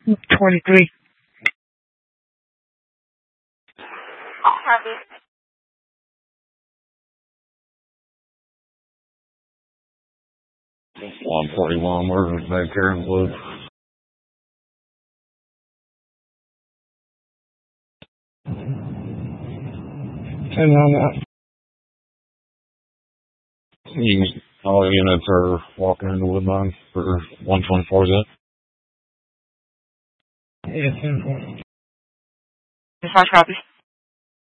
23. Copy. 141, where's back here in blue? And on that. All units are walking into Woodbine for 124, is that? Yeah, 10-4. Dispatch copy.